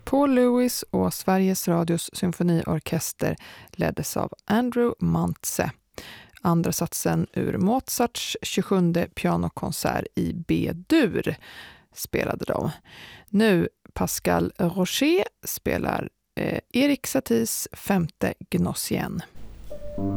Paul Lewis och Sveriges Radios symfoniorkester leddes av Andrew Mantze. Andra satsen ur Mozarts 27:e pianokonsert i B-dur spelade de. Nu Pascal Rocher spelar Erik Saties 5:e Gnossienne.